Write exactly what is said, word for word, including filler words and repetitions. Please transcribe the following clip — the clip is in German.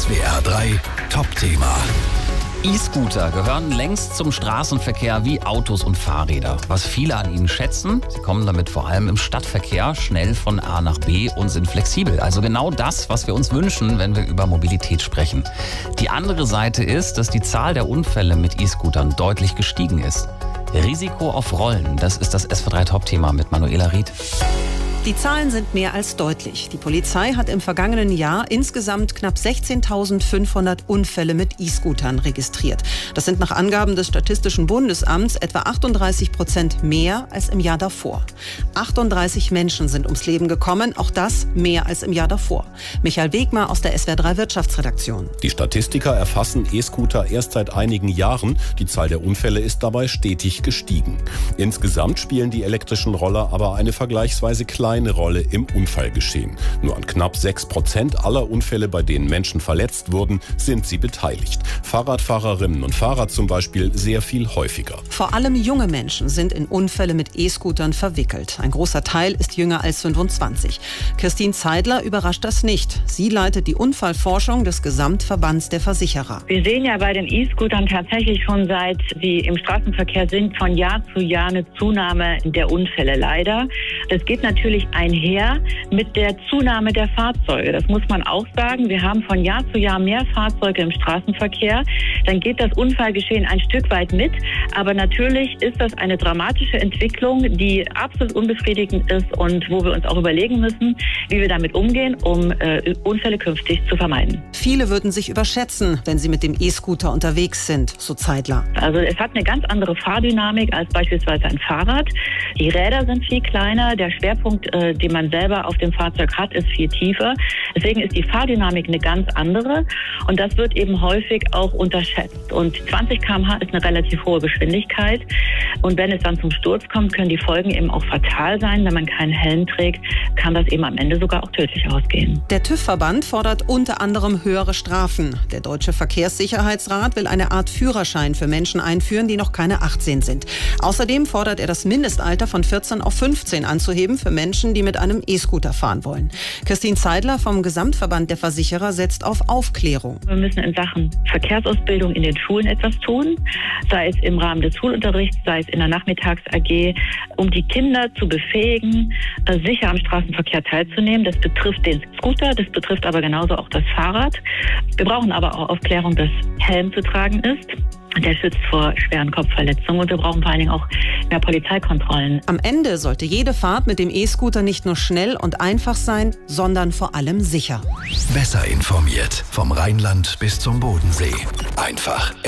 S W R drei Top-Thema. E-Scooter gehören längst zum Straßenverkehr wie Autos und Fahrräder. Was viele an ihnen schätzen, sie kommen damit vor allem im Stadtverkehr schnell von A nach B und sind flexibel. Also genau das, was wir uns wünschen, wenn wir über Mobilität sprechen. Die andere Seite ist, dass die Zahl der Unfälle mit E-Scootern deutlich gestiegen ist. Risiko auf Rollen, das ist das S W R drei Top-Thema mit Manuela Ried. Die Zahlen sind mehr als deutlich. Die Polizei hat im vergangenen Jahr insgesamt knapp sechzehntausendfünfhundert Unfälle mit E-Scootern registriert. Das sind nach Angaben des Statistischen Bundesamts etwa achtunddreißig Prozent mehr als im Jahr davor. achtunddreißig Menschen sind ums Leben gekommen, auch das mehr als im Jahr davor. Michael Wegmar aus der S W R drei Wirtschaftsredaktion. Die Statistiker erfassen E-Scooter erst seit einigen Jahren. Die Zahl der Unfälle ist dabei stetig gestiegen. Insgesamt spielen die elektrischen Roller aber eine vergleichsweise kleine eine Rolle im Unfallgeschehen. Nur an knapp sechs Prozent aller Unfälle, bei denen Menschen verletzt wurden, sind sie beteiligt. Fahrradfahrerinnen und Fahrer zum Beispiel sehr viel häufiger. Vor allem junge Menschen sind in Unfälle mit E-Scootern verwickelt. Ein großer Teil ist jünger als fünfundzwanzig. Christine Zeidler überrascht das nicht. Sie leitet die Unfallforschung des Gesamtverbands der Versicherer. Wir sehen ja bei den E-Scootern tatsächlich schon, seit sie im Straßenverkehr sind, von Jahr zu Jahr eine Zunahme der Unfälle leider. Das geht natürlich einher mit der Zunahme der Fahrzeuge. Das muss man auch sagen. Wir haben von Jahr zu Jahr mehr Fahrzeuge im Straßenverkehr. Dann geht das Unfallgeschehen ein Stück weit mit. Aber natürlich ist das eine dramatische Entwicklung, die absolut unbefriedigend ist und wo wir uns auch überlegen müssen, wie wir damit umgehen, um äh, Unfälle künftig zu vermeiden. Viele würden sich überschätzen, wenn sie mit dem E-Scooter unterwegs sind, so Zeidler. Also es hat eine ganz andere Fahrdynamik als beispielsweise ein Fahrrad. Die Räder sind viel kleiner, der Schwerpunkt, äh, den man selber auf dem Fahrzeug hat, ist viel tiefer. Deswegen ist die Fahrdynamik eine ganz andere und das wird eben häufig auch unterschätzt. Und zwanzig Kilometer pro Stunde ist eine relativ hohe Geschwindigkeit und wenn es dann zum Sturz kommt, können die Folgen eben auch fatal sein. Wenn man keinen Helm trägt, kann das eben am Ende sogar auch tödlich ausgehen. Der TÜV-Verband fordert unter anderem höhere Strafen. Der Deutsche Verkehrssicherheitsrat will eine Art Führerschein für Menschen einführen, die noch keine achtzehn sind. Außerdem fordert er das Mindestalter von vierzehn auf fünfzehn anzuheben für Menschen, die mit einem E-Scooter fahren wollen. Christine Zeidler vom Gesamtverband der Versicherer setzt auf Aufklärung. Wir müssen in Sachen Verkehrsausbildung in den Schulen etwas tun, sei es im Rahmen des Schulunterrichts, sei es in der Nachmittags-A G, um die Kinder zu befähigen, sicher am Straßenverkehr teilzunehmen. Das betrifft den Scooter, das betrifft aber genauso auch das Fahrrad. Wir brauchen aber auch Aufklärung, dass Helm zu tragen ist. Der schützt vor schweren Kopfverletzungen und wir brauchen vor allen Dingen auch mehr Polizeikontrollen. Am Ende sollte jede Fahrt mit dem E-Scooter nicht nur schnell und einfach sein, sondern vor allem sicher. Besser informiert vom Rheinland bis zum Bodensee. Einfach